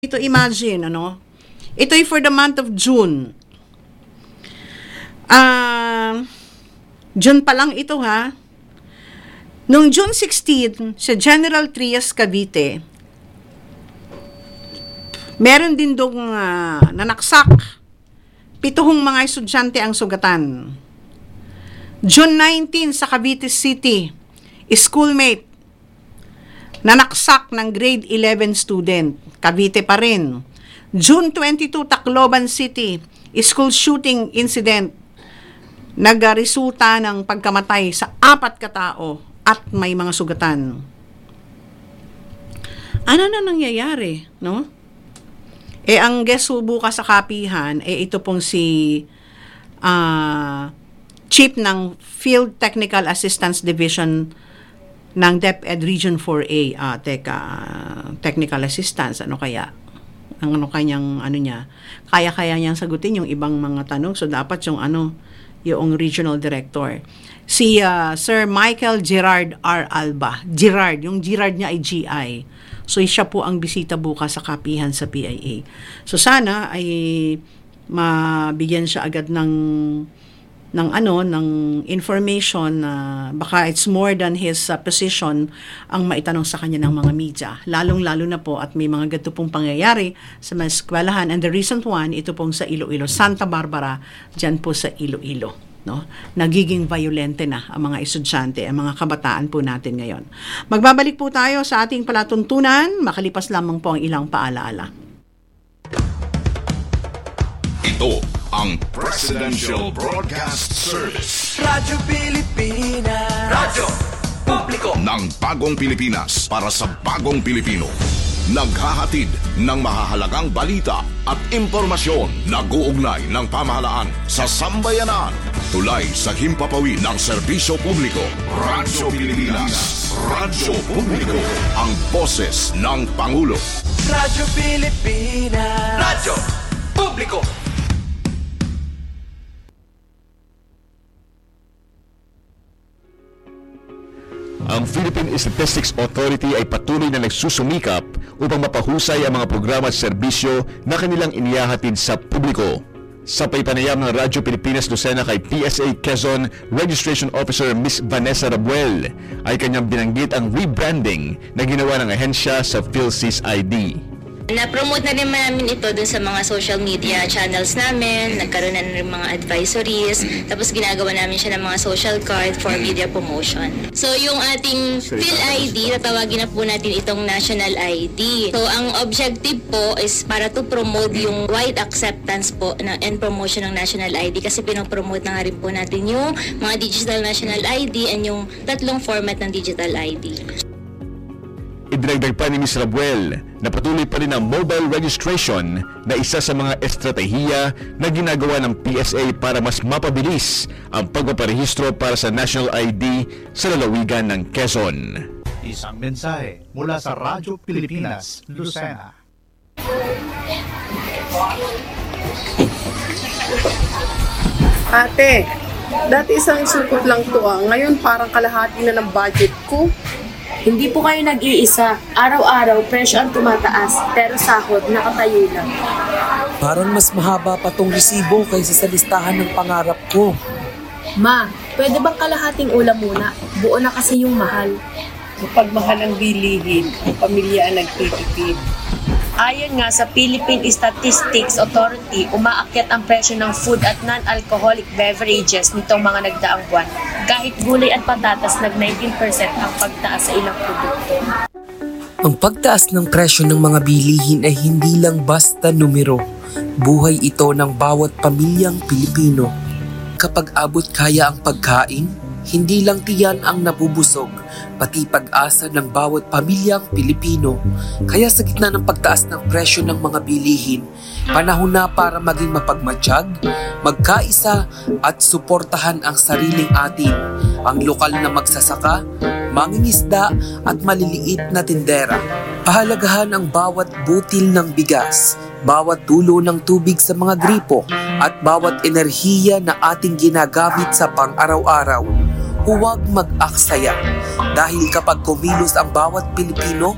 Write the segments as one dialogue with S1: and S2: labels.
S1: Ito imagine, ano? Ito'y for the month of June. June pa lang ito, ha? Noong June 16, sa General Trias, Cavite, meron din dong nanaksak. 7 mga estudyante ang sugatan. June 19, sa Cavite City, schoolmate, nanaksak ng grade 11 student. Cavite pa rin. June 22, Tacloban City, school shooting incident. Nagresulta ng pagkamatay sa 4 katao at may mga sugatan. Ano na nangyayari, no? Ang guest who bukas sa kapihan, ito pong si Chief ng Field Technical Assistance Division ng DepEd Region 4A. Technical assistance, ano kaya? Ano kanyang, niya? Kaya niyang sagutin yung ibang mga tanong. So, dapat yung regional director. Si Sir Michael Gerard R. Alba. Gerard, yung Gerard niya ay GI. So, siya po ang bisita bukas sa kapihan sa PIA. So, sana ay mabigyan siya agad ng information na baka it's more than his position ang maitanong sa kanya ng mga media. Lalong-lalo na po at may mga ganito pong pangyayari sa mga eskwelahan. And the recent one, ito pong sa Iloilo, Santa Barbara, dyan po sa Iloilo. No? Nagiging violente na ang mga estudyante, ang mga kabataan po natin ngayon. Magbabalik po tayo sa ating palatuntunan, makalipas lamang po ang ilang paalaala.
S2: Ito ang Presidential Broadcast Service.
S3: Radyo Pilipinas. Radyo Publiko
S2: ng bagong Pilipinas para sa bagong Pilipino. Naghahatid ng mahahalagang balita at impormasyon na guugnay ng pamahalaan sa sambayanan. Tulay sa himpapawid ng serbisyo publiko. Radyo Pilipinas. Radyo Publiko. Ang boses ng Pangulo.
S3: Radyo Pilipinas. Radyo Publiko.
S4: Ang Philippine Statistics Authority ay patuloy na nagsusumikap upang mapahusay ang mga programa at serbisyo na kanilang inihahatid sa publiko. Sa paypanayam ng Radyo Pilipinas Lucena kay PSA Quezon Registration Officer Ms. Vanessa Rabuel, ay kanyang binanggit ang rebranding na ginawa ng ahensya sa PhilSys ID.
S5: Na-promote na rin namin ito dun sa mga social media channels namin, nagkaroon na rin mga advisories, tapos ginagawa namin siya ng mga social card for media promotion. So yung ating PhilID, tatawagin na po natin itong National ID. So ang objective po is para to promote yung wide acceptance po and promotion ng National ID kasi pinopromote na nga rin po natin yung mga digital National ID and yung 3 format ng digital ID.
S4: Idinagdag pa ni Ms. Rabuel na patuloy pa rin ang mobile registration na isa sa mga estratehiya na ginagawa ng PSA para mas mapabilis ang pagpaparehistro para sa National ID sa lalawigan ng Quezon.
S6: Isang mensahe mula sa Radyo Pilipinas, Lucena.
S7: Ate, dati isang sukot lang to ngayon parang kalahati na ng budget ko.
S8: Hindi po kayo nag-iisa. Araw-araw, presyo ang tumataas, pero sahod nakatayo lang.
S9: Parang mas mahaba pa tong resibo kaysa sa listahan ng pangarap ko.
S8: Ma, pwede bang kalahating ulam muna? Buo na kasi yung mahal.
S7: Kapag mahal ang bilihin, ang pamilya ang nagtitipid.
S8: Ayon nga sa Philippine Statistics Authority, umaakyat ang presyo ng food at non-alcoholic beverages nitong mga nagdaang buwan. Kahit gulay at patatas, nag-19% ang pagtaas sa ilang produkto.
S9: Ang pagtaas ng presyo ng mga bilihin ay hindi lang basta numero. Buhay ito ng bawat pamilyang Pilipino. Kapag abot kaya ang pagkain, hindi lang tiyan ang nabubusog, pati pag-asa ng bawat pamilyang Pilipino. Kaya sa gitna ng pagtaas ng presyo ng mga bilihin, panahon na para maging mapagmatsyag, magkaisa at suportahan ang sariling atin, ang lokal na magsasaka, mangingisda at maliliit na tindera. Pahalagahan ang bawat butil ng bigas, bawat tulo ng tubig sa mga gripo at bawat enerhiya na ating ginagamit sa pang-araw-araw. Huwag mag-aksaya dahil kapag kumilos ang bawat Pilipino,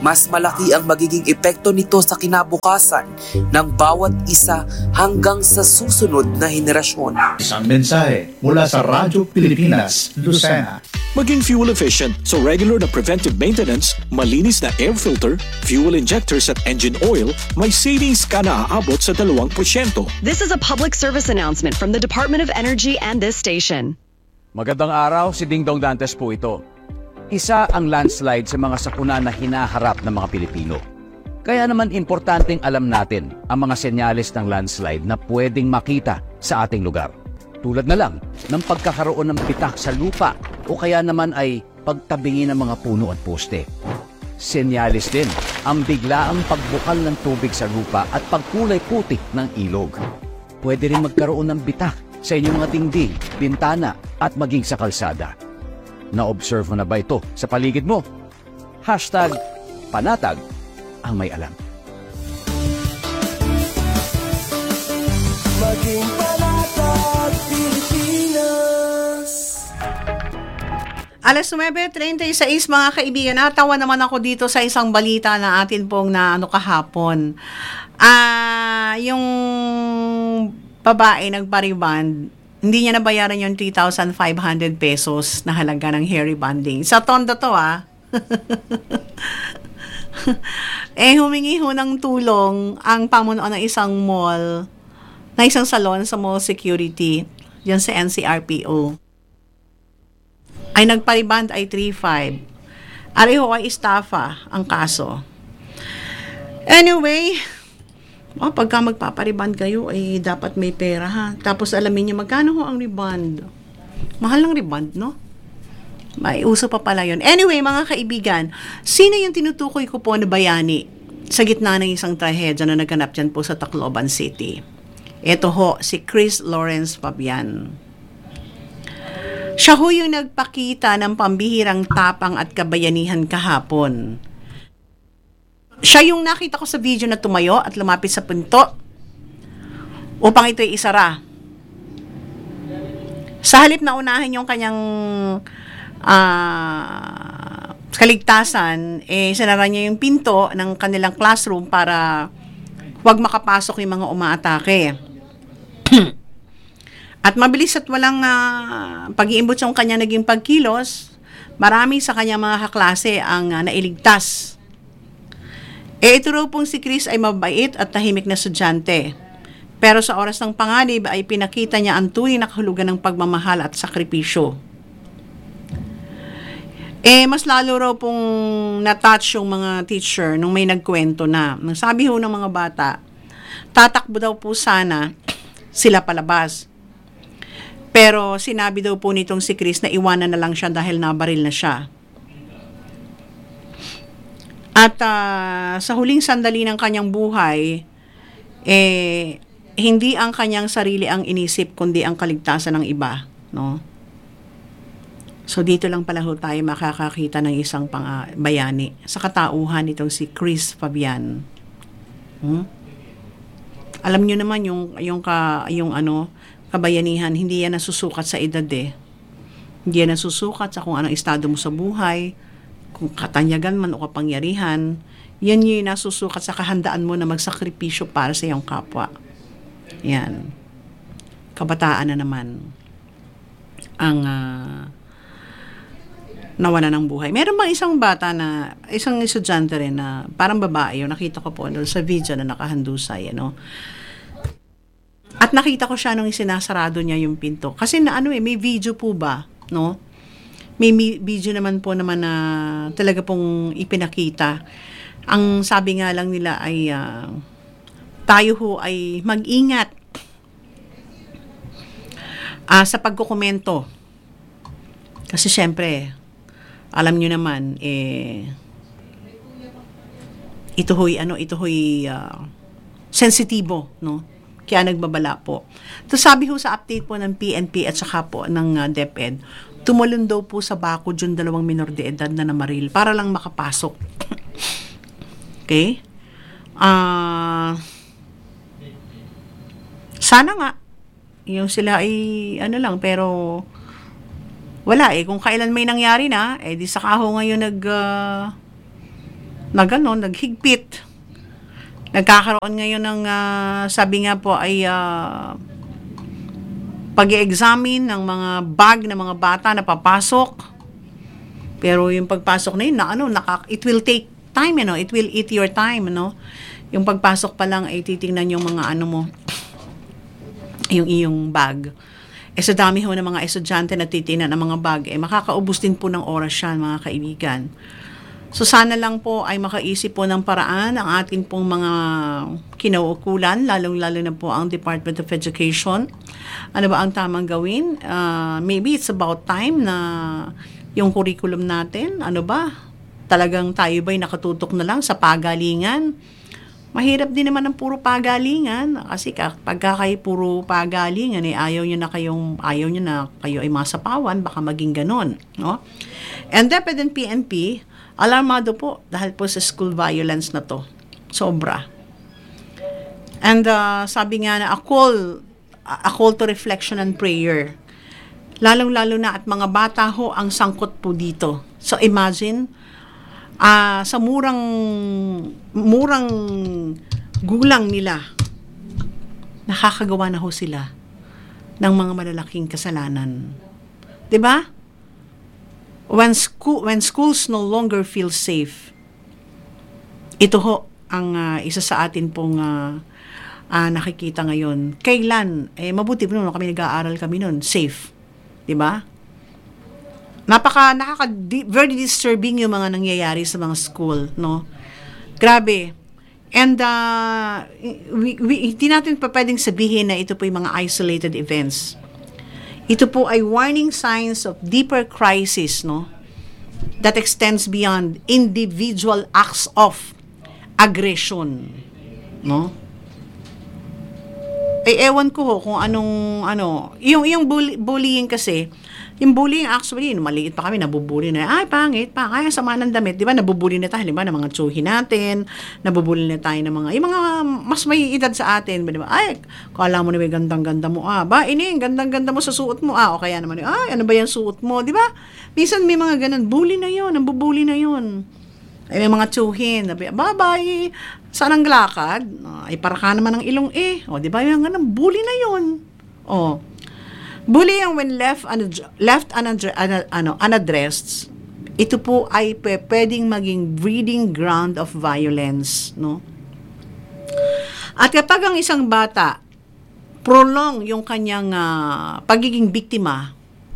S9: mas malaki ang magiging epekto nito sa kinabukasan ng bawat isa hanggang sa susunod na henerasyon.
S6: Isang mensahe mula sa Radyo Pilipinas, Lucena.
S10: Maging fuel efficient so regular na preventive maintenance, malinis na air filter, fuel injectors at engine oil, may savings ka na aabot sa 2%.
S11: This is a public service announcement from the Department of Energy and this station.
S12: Magandang araw, si Ding Dong Dantes po ito. Isa ang landslide sa mga sakuna na hinaharap ng mga Pilipino. Kaya naman importanteng alam natin ang mga senyales ng landslide na pwedeng makita sa ating lugar. Tulad na lang ng pagkakaroon ng pitak sa lupa o kaya naman ay pagtabingi ng mga puno at poste. Senyales din ang biglaang pagbukal ng tubig sa lupa at pagkulay puti ng ilog. Pwede rin magkaroon ng bitak sa inyong mga dingding, bintana at maging sa kalsada. Na-observe mo na ba ito sa paligid mo? #panatag ang may alam.
S3: Maging Panatag Pilipinas.
S1: Alas 9:36 mga kaibigan, natawa naman ako dito sa isang balita na atin pong kahapon. Yung babae nagpa-reband, hindi niya nabayaran yung 3,500 pesos na halaga ng hair rebanding. Sa Tondo to humingi ho ng tulong ang pamunuan ng isang mall, na isang salon sa mall security, yan sa NCRPO. Ay nagpa-reband ay 3,500. Areho ay estafa ang kaso. Anyway, pagka magpapariband kayo, ay dapat may pera ha. Tapos alamin niyo magkano ho ang reband. Mahal ng reband, no? May uso pa pala yun. Anyway, mga kaibigan, sino yung tinutukoy ko po na bayani sa gitna ng isang trahedya na naganap dyan po sa Tacloban City? Ito ho, si Chris Lawrence Fabian. Siya ho yung nagpakita ng pambihirang tapang at kabayanihan kahapon. Siya yung nakita ko sa video na tumayo at lumapit sa pinto upang ito'y isara. Sa halip na unahin yung kanyang kaligtasan, sinara niya yung pinto ng kanilang classroom para huwag makapasok yung mga umaatake. At mabilis at walang pag-iimbot yung kanya naging pagkilos, marami sa kanyang mga kaklase ang nailigtas. Ito raw pong si Chris ay mabait at tahimik na estudyante. Pero sa oras ng panganib ay pinakita niya ang tunay na kahulugan ng pagmamahal at sakripisyo. Mas lalo raw pong na-touch yung mga teacher nung may nagkwento na. Nang sabi ho ng mga bata, tatakbo daw po sana sila palabas. Pero sinabi daw po nitong si Chris na iwanan na lang siya dahil nabaril na siya. At sa huling sandali ng kanyang buhay, hindi ang kanyang sarili ang inisip, kundi ang kaligtasan ng iba, no? So dito lang pala ho tayo makakakita ng isang bayani sa katauhan nitong si Chris Fabian. Alam niyo naman yung kabayanihan, hindi yan nasusukat sa edad Hindi yan nasusukat sa kung anong estado mo sa buhay, kung katanyagan man o kapangyarihan. Yan yung nasusukat sa kahandaan mo na magsakripisyo para sa iyong kapwa. Yan. Kabataan na naman ang nawala ng buhay. Meron bang isang bata na, isang estudyante rin na parang babae, yung nakita ko po sa video na nakahandusay, At nakita ko siya nung sinasarado niya yung pinto. Kasi may video po ba, no? May video naman po na talaga pong ipinakita. Ang sabi nga lang nila ay tayo ho ay mag-ingat sa pagkukomento. Kasi syempre, alam nyo naman, ito ho'y sensitibo, no? Kaya nagbabala po. So sabi ho sa update po ng PNP at saka po ng DepEd, tumulong daw po sa bakod yung 2 minor de edad na namaril para lang makapasok. Okay? Sana nga, yung sila ay pero wala kung kailan may nangyari na, di saka ho ngayon na gano'n, naghigpit. Nagkakaroon ngayon ng, sabi nga po ay pag-i-examine ng mga bag ng mga bata na papasok. Pero yung pagpasok na yun, it will take time, it will eat your time, Yung pagpasok pa lang ay titingnan yung mga mo, yung iyong bag. Sa dami ho ng mga estudyante na titingnan ang mga bag, makakaubos din po ng oras yan, mga kaibigan. So sana lang po ay makaisip po ng paraan ang ating pong mga kinauukulan, lalong-lalo na po ang Department of Education. Ano ba ang tamang gawin? Maybe it's about time na yung curriculum natin, talagang tayo ba'y nakatutok na lang sa pagalingan? Mahirap din naman ang puro pagalingan kasi pagka kayo puro pagalingan ayaw nyo na kayo ay masapawan, baka maging ganon, And DepEd and PNP alarmado po dahil po sa school violence na to, sobra. And sabi nga na a call to reflection and prayer, lalong-lalo na at mga bata ho ang sangkot po dito. So imagine sa murang gulang nila, nakakagawa na ho sila ng mga malalaking kasalanan. 'Di ba? When schools no longer feel safe, ito ho ang isa sa atin pong nakikita ngayon. Kailan? Mabuti po naman kami nag-aaral kami noon, safe. 'Di ba? Very disturbing yung mga nangyayari sa mga school, Grabe. And hindi natin pa pwedeng sabihin na ito po yung mga isolated events. Ito po ay warning signs of deeper crisis, that extends beyond individual acts of aggression, ewan ko ho kung yung bullying kasi, yung bullying actually, maliit pa kami, nabubully na, pangit pa, kaya sama ng damit, di ba, nabubully na tayo, di ba, ng mga tsuhin natin, nabubully na tayo ng yung mga mas may edad sa atin, di ba, kala mo na may gandang-ganda mo, gandang-ganda mo sa suot mo, o kaya naman, ano ba yung suot mo, di ba, minsan may mga ganun, bully na yun, nabubully na yun, may mga tsuhin, bye-bye, saan ang lakad, para ka naman ng ilong di ba, yung ganun, bully na yun, bullying when left unaddressed, ito po ay pwedeng maging breeding ground of violence, At kapag ang isang bata prolong yung kanyang pagiging biktima,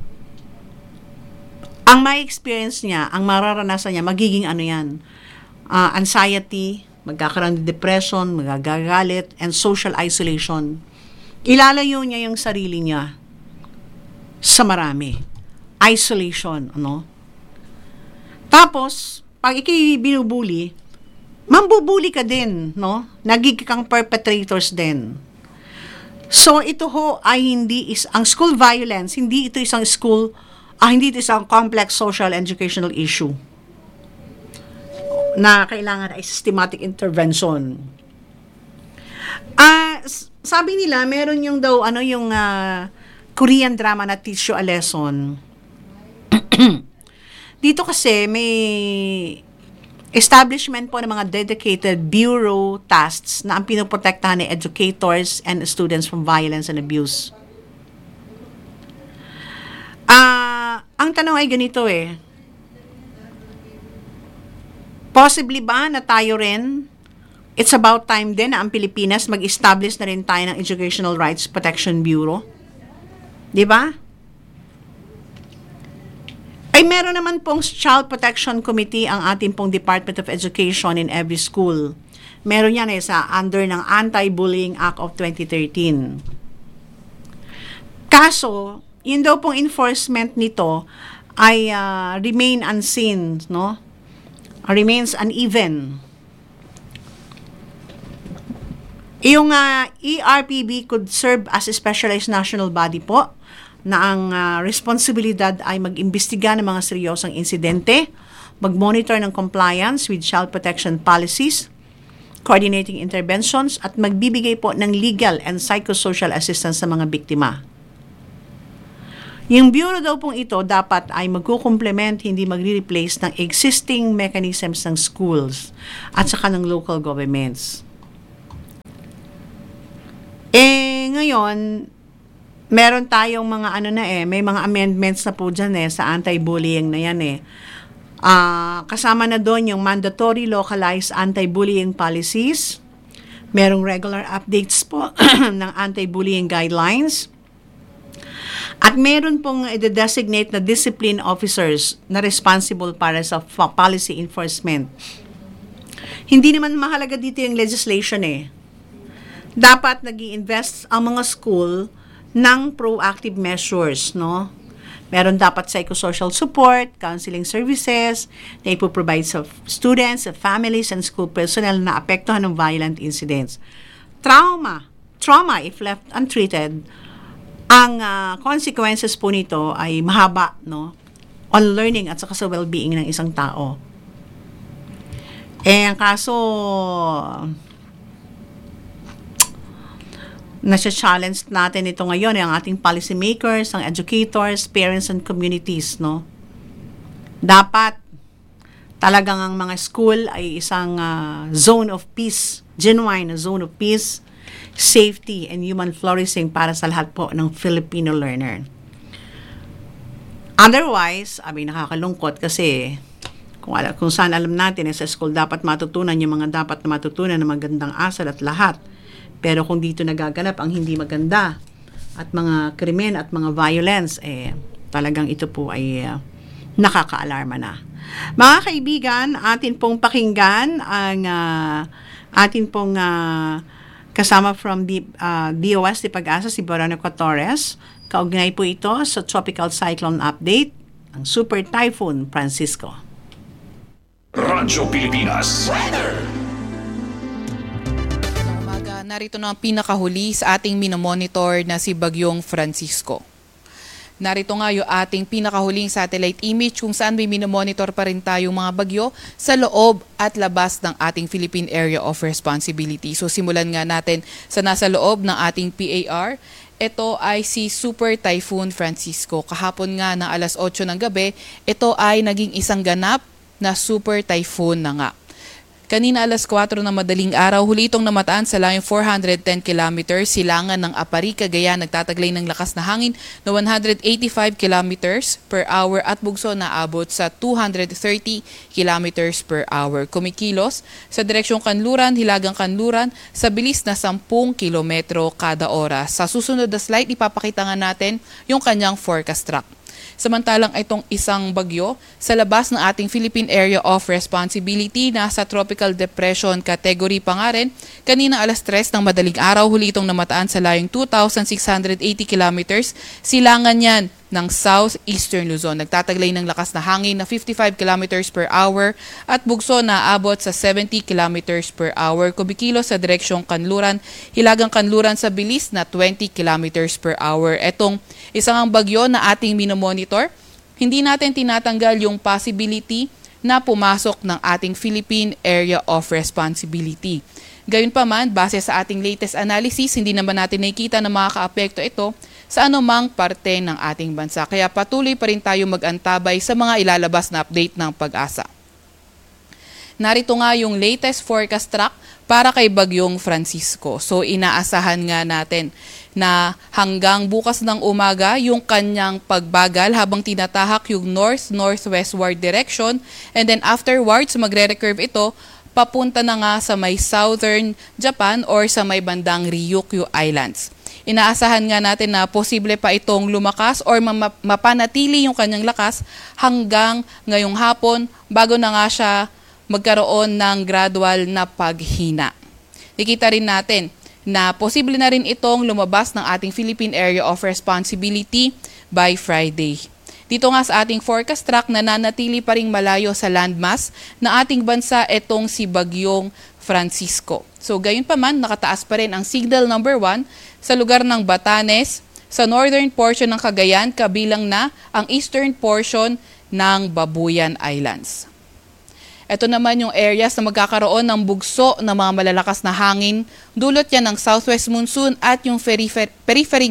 S1: ang may experience niya, ang mararanasan niya, magiging anxiety, magkakaroon ng depression, magagagalit, and social isolation. Ilalayo niya yung sarili niya sa marami. Isolation, Tapos, pag ikay binubuli, mambubuli ka din, Nagiging kang perpetrators din. So, ito ho ay ang school violence, hindi ito isang complex social educational issue na kailangan ay systematic intervention. Sabi nila, meron yung Korean drama na Teach You a Lesson. Dito kasi may establishment po ng mga dedicated bureau tasks na ang pinoprotektahan ni educators and students from violence and abuse. Ang tanong ay ganito possibly ba na tayo rin, it's about time din na ang Pilipinas mag-establish na rin tayo ng Educational Rights Protection Bureau? Diba? Ay meron naman pong Child Protection Committee ang ating pong Department of Education in every school. Meron yan sa under ng Anti-Bullying Act of 2013. Kaso, yun daw pong enforcement nito ay remain unseen, remains uneven. Yung ERPB could serve as a specialized national body po na ang responsibilidad ay mag-imbestiga ng mga seryosong insidente, mag-monitor ng compliance with child protection policies, coordinating interventions, at magbibigay po ng legal and psychosocial assistance sa mga biktima. Yung bureau daw pong ito dapat ay magkukomplement, hindi magre-replace ng existing mechanisms ng schools at saka ng local governments. Ngayon, meron tayong mga may mga amendments na po dyan sa anti-bullying na yan kasama na doon yung mandatory localized anti-bullying policies. Merong regular updates po ng anti-bullying guidelines. At meron pong i-designate na discipline officers na responsible para sa policy enforcement. Hindi naman mahalaga dito yung legislation Dapat nag-i-invest ang mga school ng proactive measures, no? Meron dapat psychosocial support, counseling services na ipoprovide sa students, sa families, and school personnel na apektuhan ng violent incidents. Trauma, if left untreated, ang consequences po nito ay mahaba, no? On learning at saka sa well-being ng isang tao. Ang kaso, nasa-challenge natin ito ngayon ang ating policymakers, ang educators, parents, and communities, no? Dapat talagang ang mga school ay isang zone of peace, genuine zone of peace, safety, and human flourishing para sa lahat po ng Filipino learner. Otherwise, nakakalungkot kasi kung saan alam natin sa school dapat matutunan yung mga dapat na matutunan na magandang asal at lahat. Pero kung dito nagaganap ang hindi maganda at mga krimen at mga violence, talagang ito po ay nakaka-alarma na. Mga kaibigan, atin pong pakinggan ang atin pong kasama from DOS de Pag-asa, si Veronica Torres. Kaugnay po ito sa Tropical Cyclone Update, ang Super Typhoon Francisco.
S2: Radyo Pilipinas Weather.
S13: Narito na ang pinakahuli sa ating minomonitor na si Bagyong Francisco. Narito nga yung ating pinakahuling satellite image kung saan may minomonitor pa rin tayong mga bagyo sa loob at labas ng ating Philippine Area of Responsibility. So simulan nga natin sa nasa loob ng ating PAR. Ito ay si Super Typhoon Francisco. Kahapon nga ng alas 8 ng gabi, ito ay naging isang ganap na Super Typhoon na nga. Kanina alas 4 na madaling araw, huli itong namataan sa layong 410 km silangan ng Apari, Cagayan, nagtataglay ng lakas na hangin na 185 km per hour at bugso na abot sa 230 km per hour. Kumikilos sa direksyong Kanluran, Hilagang Kanluran sa bilis na 10 km kada oras. Sa susunod na slide, ipapakita nga natin yung kanyang forecast track. Samantalang itong isang bagyo sa labas ng ating Philippine Area of Responsibility na sa Tropical Depression category pa nga rin. Kanina alas 3 ng madaling araw, huli itong namataan sa layong 2,680 kilometers. Silangan yan ng southeastern Luzon. Nagtataglay ng lakas na hangin na 55 kilometers per hour at bugso na abot sa 70 kilometers per hour. Kumikilos sa direksyong Kanluran, Hilagang Kanluran sa bilis na 20 kilometers per hour. Etong isang bagyo na ating minomonitor, hindi natin tinatanggal yung possibility na pumasok ng ating Philippine Area of Responsibility. Gayunpaman, base sa ating latest analysis, hindi naman natin nakikita na makakaapekto ito sa anumang parte ng ating bansa. Kaya patuloy pa rin tayo mag-antabay sa mga ilalabas na update ng Pag-asa. Narito nga yung latest forecast track para kay Bagyong Francisco. So inaasahan nga natin na hanggang bukas ng umaga yung kanyang pagbagal habang tinatahak yung north-northwestward direction, and then afterwards magre-recurve ito papunta na nga sa may southern Japan or sa may bandang Ryukyu Islands. Inaasahan nga natin na posible pa itong lumakas or mapanatili yung kanyang lakas hanggang ngayong hapon bago na nga siya magkaroon ng gradual na paghina. Nakita rin natin na posible na rin itong lumabas ng ating Philippine Area of Responsibility by Friday. Dito nga sa ating forecast track, nananatili pa rin malayo sa landmass na ating bansa itong si Bagyong Francisco. So gayon pa man, nakataas pa rin ang signal number 1 sa lugar ng Batanes, sa northern portion ng Cagayan, kabilang na ang eastern portion ng Babuyan Islands. Ito naman yung areas na magkakaroon ng bugso ng mga malalakas na hangin. Dulot yan ng southwest monsoon at yung periphery nga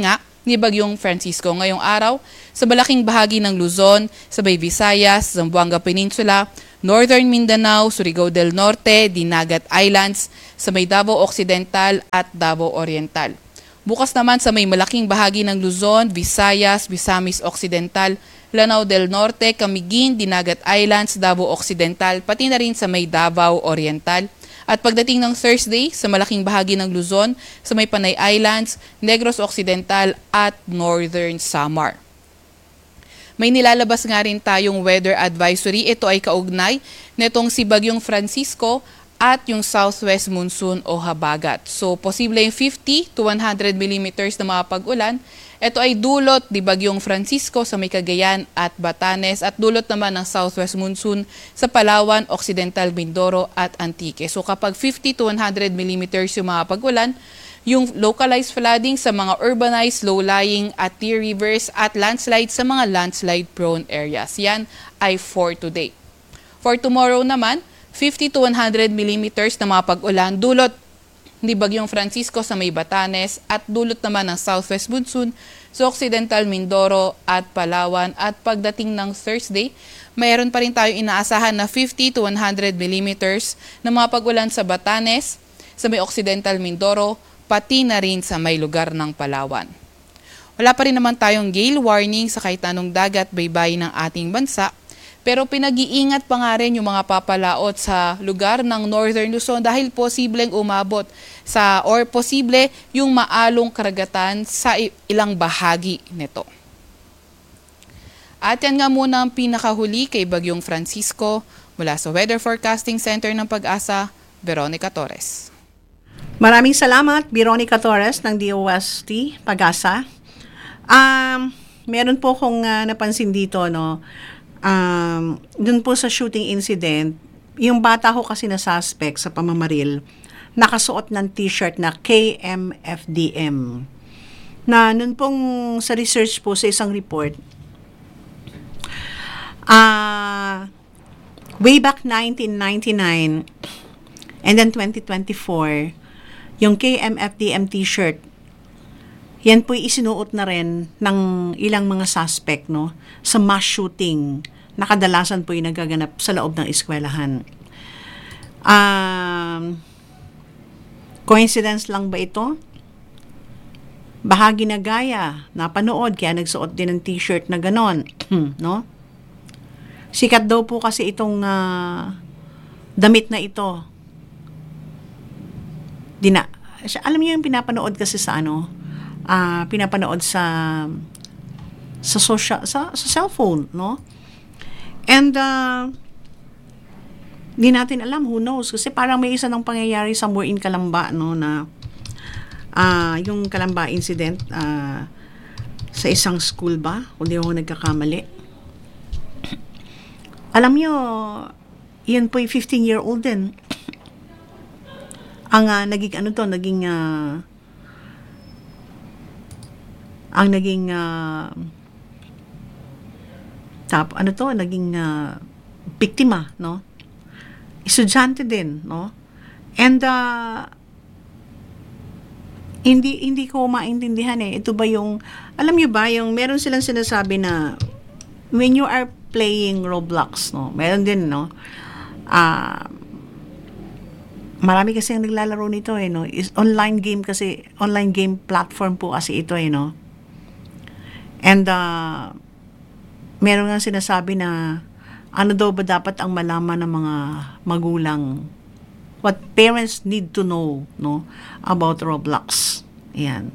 S13: ni Bagyong Francisco. Ngayong araw, sa malaking bahagi ng Luzon, sa Bay Visayas, Zamboanga Peninsula, Northern Mindanao, Surigao del Norte, Dinagat Islands, sa may Davao Occidental at Davao Oriental. Bukas naman sa may malaking bahagi ng Luzon, Visayas, Misamis Occidental, Lanao del Norte, Camiguin, Dinagat Islands, Davao Occidental, pati na rin sa may Davao Oriental. At pagdating ng Thursday, sa malaking bahagi ng Luzon, sa may Panay Islands, Negros Occidental at Northern Samar. May nilalabas nga rin tayong weather advisory. Ito ay kaugnay netong si Bagyong Francisco at yung southwest monsoon o habagat. So, posible yung 50 to 100 millimeters na mga pag-ulan. Ito ay dulot ni Bagyong Francisco sa may Cagayan at Batanes at dulot naman ng southwest monsoon sa Palawan, Occidental Mindoro at Antique. So, kapag 50 to 100 millimeters yung mga pag-ulan, yung localized flooding sa mga urbanized, low-lying at tier rivers at landslide sa mga landslide-prone areas. Yan ay for today. For tomorrow naman, 50 to 100 millimeters na mga pag-ulan dulot ni Bagyong Francisco sa may Batanes at dulot naman ng southwest monsoon sa Occidental Mindoro at Palawan. At pagdating ng Thursday, mayroon pa rin tayong inaasahan na 50 to 100 millimeters na mga pag-ulan sa Batanes, sa may Occidental Mindoro, pati na rin sa may lugar ng Palawan. Wala pa rin naman tayong gale warning sa kahit anong dagat baybayin ng ating bansa. Pero pinag-iingat pa nga rin yung mga papalaot sa lugar ng Northern Luzon dahil posibleng umabot sa or posible yung maalong karagatan sa ilang bahagi nito. At yan nga muna ang pinakahuli kay Bagyong Francisco. Mula sa Weather Forecasting Center ng Pag-asa, Veronica Torres.
S1: Maraming salamat, Veronica Torres ng DOST Pag-asa. Meron po akong napansin dito, no? Dun po sa shooting incident, yung bata ko kasi na suspect sa pamamaril, nakasuot ng t-shirt na KMFDM. Na nun pong sa research po sa isang report, way back 1999 and then 2024, yung KMFDM t-shirt, yan po'y isinuot na rin ng ilang mga suspect, no, sa mass shooting na kadalasan po'y nagaganap sa loob ng eskwelahan. Coincidence lang ba ito? Bahagi na gaya, napanood, kaya nagsuot din ng t-shirt na ganon, no? Sikat daw po kasi itong damit na ito. Alam niyo yung pinapanood kasi sa pinapanood sa social, sa cellphone, no? And di natin alam, who knows, kasi parang may isa ng pangyayari somewhere in Calamba, no, na yung Calamba incident sa isang school ba, kung di ako nagkakamali. Alam niyo, yan po yung 15-year-old din ang naging biktima, no? Estudyante din, no? And hindi ko maintindihan ito ba yung, alam niyo ba, yung meron silang sinasabi na when you are playing Roblox, no? Meron din, no? Marami kasi ang naglalaro nito, no? Is online game kasi, online game platform po kasi ito, no? And meron nga sinasabi na ano daw ba dapat ang malaman ng mga magulang, what parents need to know, no, about Roblox. Ayan.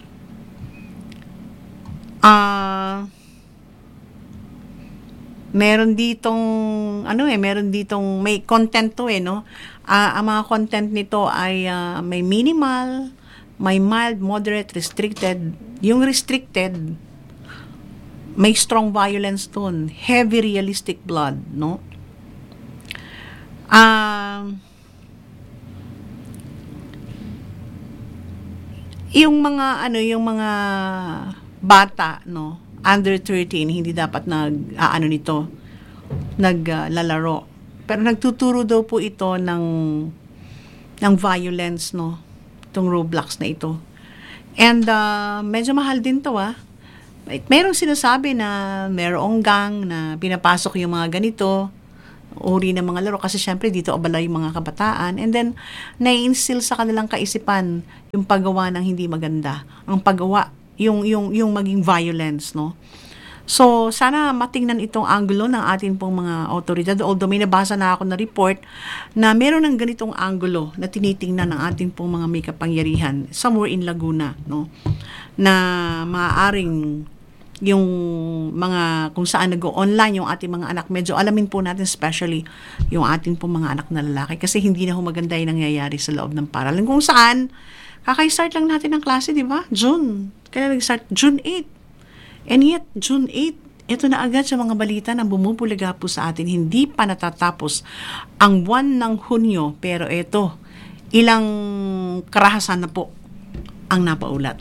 S1: Meron ditong may content to, no? Ang mga content nito ay may minimal, may mild, moderate, restricted. Yung restricted, may strong violence dun, heavy realistic blood, no? Yung mga bata, no, under 13, hindi dapat naglalaro. Pero nagtuturo daw po ito ng violence, no, itong Roblox na ito. And medyo mahal din to Merong sinasabi na merong gang na pinapasok yung mga ganito, uri ng mga laro, kasi syempre dito abala yung mga kabataan, and then nai-instill sa kanilang kaisipan yung paggawa ng hindi maganda, ang paggawa, yung maging violence, no? So, sana matingnan itong angulo ng ating pong mga otoridad, although may nabasa na ako na report na meron ng ganitong angulo na tinitingnan ng ating pong mga may kapangyarihan somewhere in Laguna, no? Na maaaring yung mga kung saan nag-online yung ating mga anak, medyo alamin po natin, especially yung ating po mga anak na lalaki, kasi hindi na maganda yung nangyayari sa loob ng paaralan kung saan kakay-start lang natin ang klase, di ba? June. Kaya nag-start June 8. And yet, June 8, ito na agad sa mga balita na bumubulaga po sa atin, hindi pa natatapos ang buwan ng Hunyo, pero ito, ilang karahasan na po ang napaulat.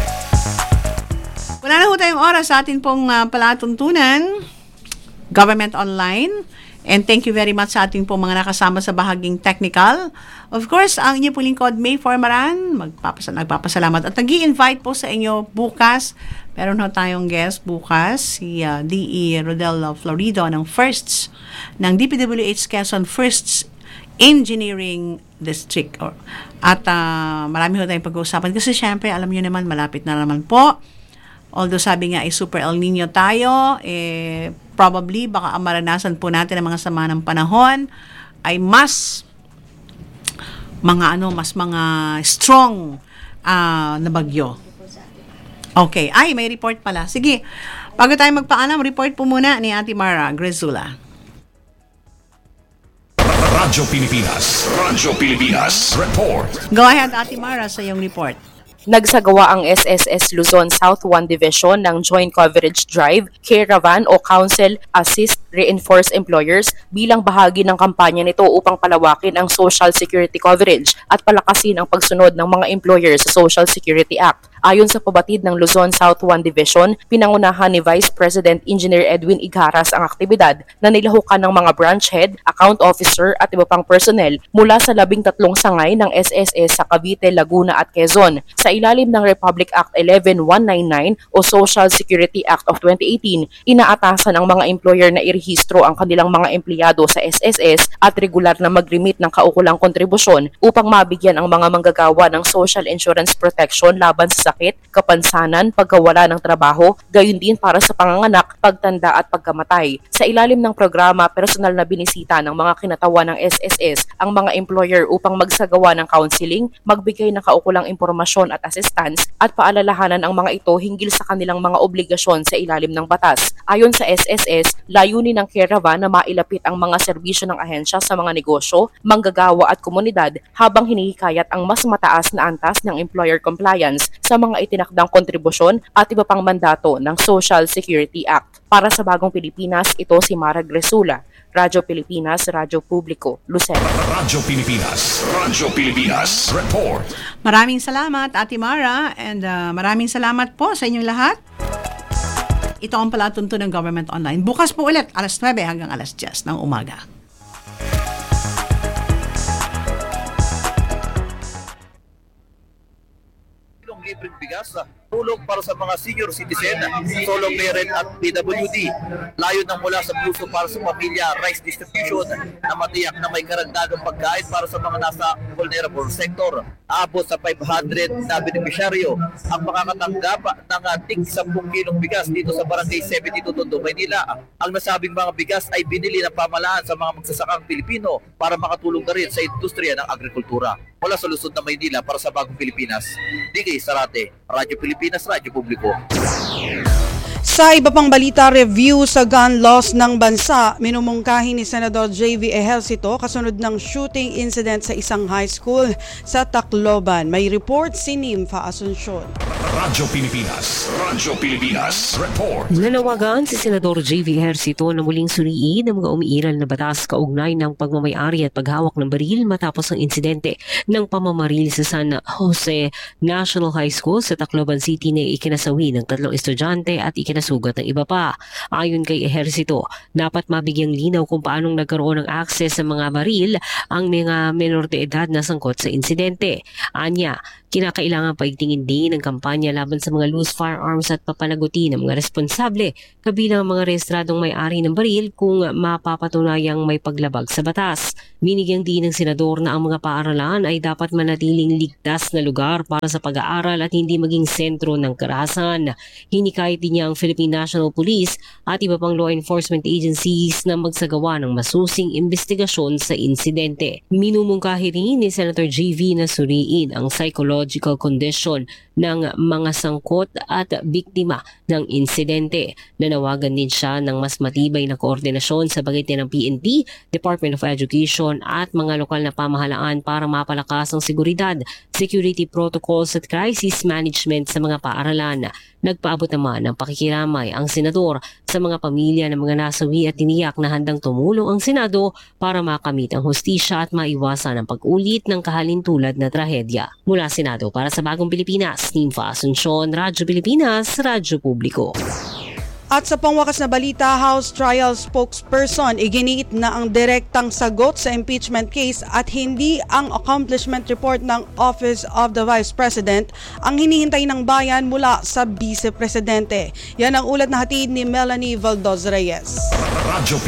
S1: Wala na ho tayong oras sa atin pong palatuntunan, Government Online. And thank you very much sa ating pong mga nakasama sa bahaging technical. Of course, ang inyo po lingkod, May Formaran, nagpapasalamat. At nag-i-invite po sa inyo bukas, meron ho tayong guest bukas, si D.E. Rodel Florido ng FIRSTS, ng DPWH Quezon FIRSTS Engineering District. At marami ho tayong pag-uusapan kasi syempre, alam nyo naman, malapit na naman po. Although sabi nga ay super El Nino tayo, probably baka maranasan po natin ang mga sama ng panahon ay mas mga strong na bagyo. Okay, may report pala. Sige, bago tayo magpaalam, report po muna ni Ate Mara Grezula.
S2: Radyo Pilipinas report.
S1: Go ahead, Ate Mara, sa iyong report.
S14: Nagsagawa ang SSS Luzon South 1 Division ng Joint Coverage Drive, Caravan o Council Assist Reinforce Employers bilang bahagi ng kampanya nito upang palawakin ang Social Security coverage at palakasin ang pagsunod ng mga employers sa Social Security Act. Ayon sa pabatid ng Luzon South 1 Division, pinangunahan ni Vice President Engineer Edwin Igharas ang aktibidad na nilahukan ng mga branch head, account officer at iba pang personnel mula sa 13 sangay ng SSS sa Cavite, Laguna at Quezon. Sa ilalim ng Republic Act 11199 o Social Security Act of 2018, inaatasan ang mga employer na irehistro ang kanilang mga empleyado sa SSS at regular na mag-remit ng kaukulang kontribusyon upang mabigyan ang mga manggagawa ng social insurance protection laban sa sakit, kapansanan, pagkawala ng trabaho, gayon din para sa panganganak, pagtanda at pagkamatay. Sa ilalim ng programa, personal na binisita ng mga kinatawan ng SSS ang mga employer upang magsagawa ng counseling, magbigay ng kaukulang impormasyon at assistance at paalalahanan ang mga ito hinggil sa kanilang mga obligasyon sa ilalim ng batas. Ayon sa SSS, layunin ng Caravan na mailapit ang mga serbisyo ng ahensya sa mga negosyo, manggagawa at komunidad habang hinihikayat ang mas mataas na antas ng employer compliance sa mga itinakdang kontribusyon at iba pang mandato ng Social Security Act. Para sa Bagong Pilipinas, ito si Mara Grezula, Radyo Pilipinas, Radyo Publiko, Lucena.
S2: Radyo Pilipinas report.
S1: Maraming salamat, Ate Mara, and maraming salamat po sa inyong lahat. Ito ang palatuntunan ng Government Online. Bukas po ulit, alas 9 hanggang alas 10 ng umaga.
S15: Libreng bigas, tulong para sa mga senior citizen, solo parent at PWD. Layo ng mula sa puso para sa pamilya, rice distribution na matiyak na may karagdagang pagkain para sa mga nasa vulnerable sector. Abot sa 500 na benepisyaryo ang makakatanggap ng tig 10 kilong bigas dito sa Barangay 72 Tondo, Maynila. Ang nasabing mga bigas ay binili ng pamahalaan sa mga magsasakang Pilipino para makatulong na rin sa industriya ng agrikultura. Mula sa Luzon na Maynila para sa Bagong Pilipinas, Digay Sarate, Radyo Pilipinas, Radyo Publiko.
S16: Sa iba pang balita, review sa gun laws ng bansa, minumungkahi ni Senador J.V. Ejercito kasunod ng shooting incident sa isang high school sa Tacloban. May report si Nympha Asuncion.
S2: Radyo Pilipinas report.
S17: Nanawagan si Senador J.V. Ejercito na muling suriin ang mga umiiral na batas kaugnay ng pagmamayari at paghawak ng baril matapos ang insidente ng pamamaril sa San Jose National High School sa Tacloban City na ikinasawi ng 3 estudyante at ikinasugat ng iba pa. Ayon kay Ejercito, dapat mabigyang linaw kung paanong nagkaroon ng akses sa mga baril ang mga menor de edad na sangkot sa insidente. Anya, Kinakailangan paigtingin din ang kampanya laban sa mga loose firearms at papanagutin ng mga responsable, kabilang ang mga rehistradong may-ari ng baril kung mapapatunayang may paglabag sa batas. Binigyang din ng senador na ang mga paaralan ay dapat manatiling ligtas na lugar para sa pag-aaral at hindi maging sentro ng karahasan. Hinikayat din niya ang Philippine National Police at iba pang law enforcement agencies na magsagawa ng masusing investigasyon sa insidente. Minumungkahi rin ni Senator JV na suriin ang psychological condition ng mga sangkot at biktima ng insidente. Nanawagan din siya ng mas matibay na koordinasyon sa pagitan ng PNP, Department of Education at mga lokal na pamahalaan para mapalakas ang seguridad, security protocols at crisis management sa mga paaralan. Nagpaabot naman ng pakikiramay ang senador sa mga pamilya ng mga nasawi at tiniyak na handang tumulong ang Senado para makamit ang hustisya at maiwasan ang pag-ulit ng kahalintulad na trahedya. Mula Senado para sa Bagong Pilipinas, Nimfa Asuncion, Radyo Pilipinas, Radyo Publiko.
S16: At sa pangwakas na balita, House Trial Spokesperson iginiit na ang direktang sagot sa impeachment case at hindi ang accomplishment report ng Office of the Vice President ang hinihintay ng bayan mula sa Vice Presidente. Yan ang ulat na hatid ni Melanie Valdoz Reyes.
S2: Radyo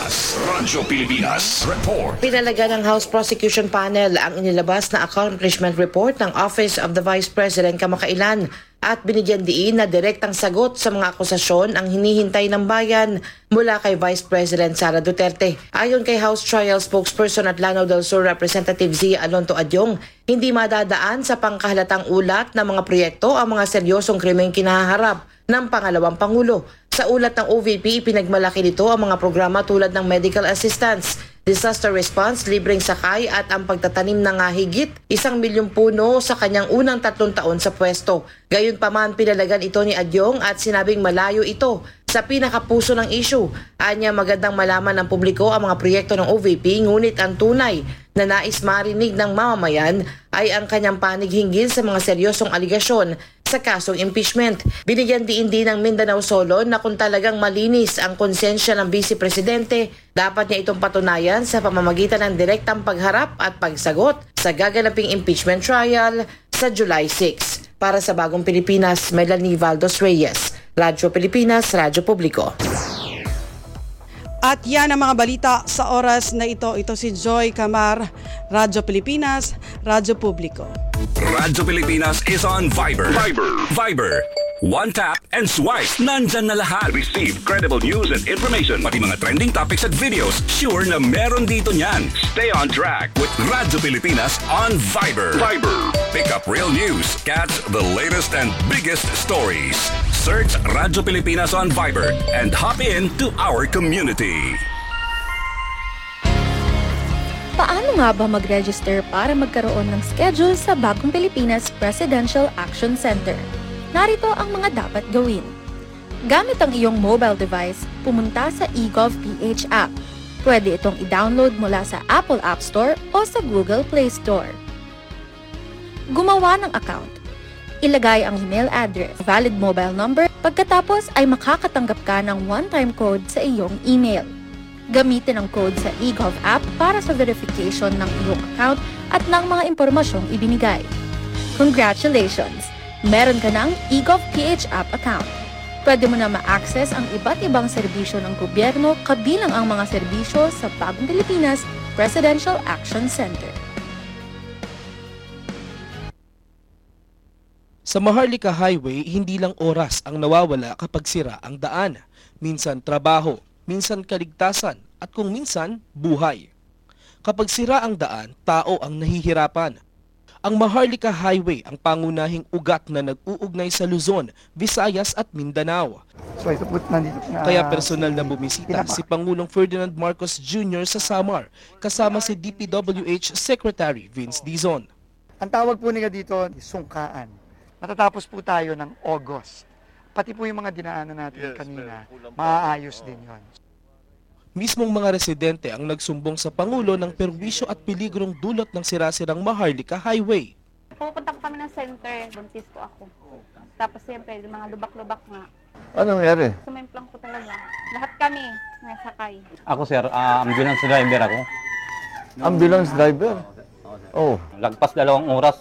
S2: Pilipinas Report.
S18: Pinalaga ng House Prosecution Panel ang inilabas na accomplishment report ng Office of the Vice President kamakailan at binigyan diin na direktang sagot sa mga akusasyon ang hinihintay ng bayan mula kay Vice President Sara Duterte. Ayon kay House Trial Spokesperson at Lanao del Sur Representative Zia Alonto Adyong, hindi madadaan sa pangkahalatang ulat ng mga proyekto ang mga seryosong krimeng kinaharap ng pangalawang Pangulo. Sa ulat ng OVP, pinagmalaki nito ang mga programa tulad ng medical assistance, disaster response, libreng sakay at ang pagtatanim ng higit 1 milyong puno sa kanyang unang 3 taon sa pwesto. Gayunpaman, pinalagan ito ni Adyong at sinabing malayo ito sa pinakapuso ng issue. Anya magandang malaman ng publiko ang mga proyekto ng OVP, ngunit ang tunay na nais marinig ng mamamayan ay ang kanyang panig hinggil sa mga seryosong aligasyon sa kasong impeachment. Binigyan din ng Mindanao Solon na kung talagang malinis ang konsensya ng Vice Presidente, dapat niya itong patunayan sa pamamagitan ng direktang pagharap at pagsagot sa gaganaping impeachment trial sa July 6. Para sa Bagong Pilipinas, Melanie Valdoz Reyes, Radyo Pilipinas, Radyo Publiko.
S16: At yan ang mga balita sa oras na ito. Ito si Joy Camar, Radyo Pilipinas, Radyo Publiko.
S19: Radyo Pilipinas is on Viber. Viber. One tap and swipe. Nandyan na lahat. Receive credible news and information. Pati mga trending topics at videos. Sure na meron dito niyan. Stay on track with Radyo Pilipinas on Viber. Pick up real news. Catch the latest and biggest stories. Search Radyo Pilipinas on Viber and hop in to our community.
S20: Paano nga ba mag-register para magkaroon ng schedule sa Bagong Pilipinas Presidential Action Center? Narito ang mga dapat gawin. Gamit ang iyong mobile device, pumunta sa eGovPH app. Pwede itong i-download mula sa Apple App Store o sa Google Play Store. Gumawa ng account. Ilagay ang email address, valid mobile number, pagkatapos ay makakatanggap ka ng one-time code sa iyong email. Gamitin ang code sa eGov app para sa verification ng iyong account at ng mga impormasyong ibinigay. Congratulations! Meron ka ng eGovPH app account. Pwede mo na ma-access ang iba't ibang serbisyo ng gobyerno kabilang ang mga serbisyo sa Bagong Pilipinas Presidential Action Center.
S21: Sa Maharlika Highway, hindi lang oras ang nawawala kapag sira ang daan. Minsan trabaho, minsan kaligtasan, at kung minsan, buhay. Kapag sira ang daan, tao ang nahihirapan. Ang Maharlika Highway ang pangunahing ugat na nag-uugnay sa Luzon, Visayas at Mindanao. Kaya personal na bumisita si Pangulong Ferdinand Marcos Jr. sa Samar, kasama si DPWH Secretary Vince Dizon.
S22: Ang tawag po nila dito, sungkaan. Matatapos po tayo ng August. Pati po yung mga dinaanan natin kanina, maaayos din yon.
S21: Mismong mga residente ang nagsumbong sa Pangulo ng perwisyo at peligrong dulot ng sirasirang Maharlika Highway.
S23: Pupunta po kami ng center, buntis po ako. Tapos siyempre, mga lubak-lubak nga.
S24: Anong nangyari?
S23: Sumemplang po talaga. Lahat kami nasakay.
S25: Ako sir, ambulance driver ako.
S24: Ambulance driver? Oh.
S25: Lagpas 2 oras,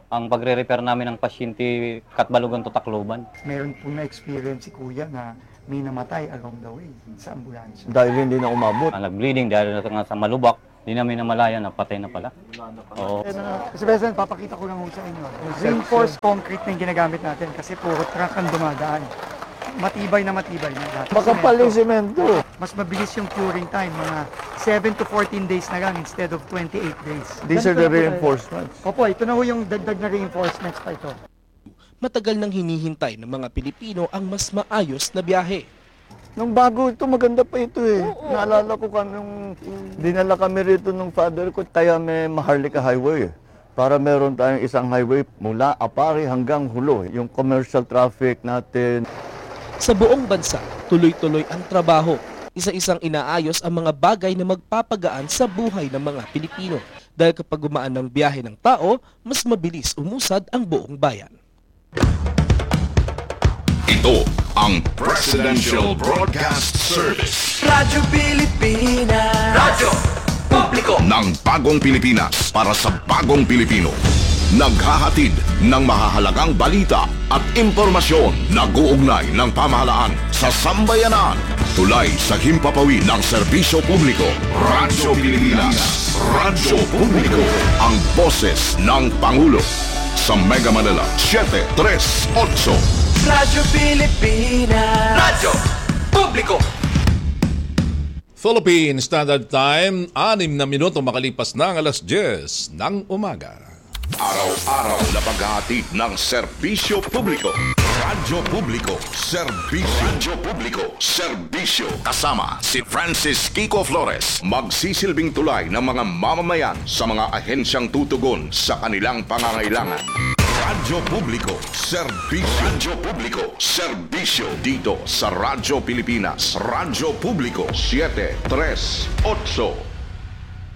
S4: ang pagre-repair namin ng pasyente Katbalogan to Tacloban.
S22: Meron po na-experience si Kuya na may namatay along the way sa ambulansya.
S5: Dahil hindi na umabot.
S4: Nag-bleeding dahil sa malubak, hindi namin namalayan na patay na pala. Oo.
S22: Kasi President, papakita ko lang sa inyo. Reinforced concrete na yung ginagamit natin kasi puro truck ang dumadaan. Matibay na lahat.
S5: Makapal yung semento.
S22: Mas mabilis yung curing time, mga 7 to 14 days na lang instead of 28 days.
S5: These are the reinforcements.
S22: Opo, ito na ho yung dagdag na reinforcements pa ito.
S21: Matagal nang hinihintay ng mga Pilipino ang mas maayos na biyahe.
S5: Nung bago ito, maganda pa ito eh. Naalala ko nung dinala kami rito ng father ko, kaya may Maharlika Highway. Para meron tayong isang highway mula Apari hanggang Hulo. Yung commercial traffic natin.
S21: Sa buong bansa, tuloy-tuloy ang trabaho. Isa-isang inaayos ang mga bagay na magpapagaan sa buhay ng mga Pilipino. Dahil kapag gumaan ng biyahe ng tao, mas mabilis umusad ang buong bayan.
S2: Ito ang Presidential Broadcast Service.
S3: Radyo Pilipinas. Radyo Publiko
S2: ng bagong Pilipinas para sa bagong Pilipino. Naghahatid ng mahahalagang balita at impormasyon na guugnay ng pamahalaan sa sambayanan. Tulay sa himpapawid ng serbisyo publiko. Radyo Pilipinas. Radyo Publiko. Ang boses ng Pangulo. Sa Mega Manila, 738.
S3: Radyo Pilipinas. Radyo Publiko.
S7: Philippine Standard Time, 6 na minuto makalipas ng alas 10 ng umaga.
S2: Araw-araw na paghahatid ng serbisyo publiko. Radyo Publiko, serbisyo. Radyo Publiko, serbisyo. Kasama si Francis Kiko Flores. Magsisilbing tulay ng mga mamamayan sa mga ahensyang tutugon sa kanilang pangangailangan. Radyo Publiko, serbisyo. Radyo Publiko, serbisyo. Dito sa Radyo Pilipinas. Radyo Publiko, 738.